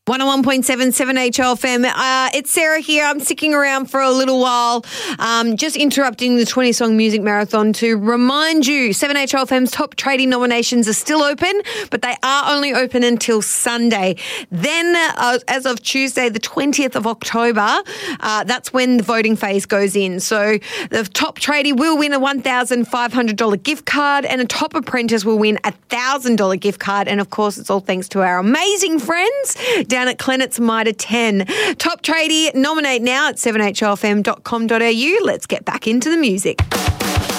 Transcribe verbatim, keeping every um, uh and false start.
one oh one point seven, seven H L F M. Uh, it's Sarah here. I'm sticking around for a little while, um, just interrupting the twenty-song music marathon to remind you seven H L F M's top trading nominations are still open, but they are only open until Sunday. Then, uh, as of Tuesday, the twentieth of October, uh, that's when the voting phase goes in. So the top tradie will win a one thousand five hundred dollars gift card and a top apprentice will win a one thousand dollars gift card. And, of course, it's all thanks to our amazing friends down at Clennett's Mitre ten. Top tradie, nominate now at seven h l f m dot com dot a u. Let's get back into the music.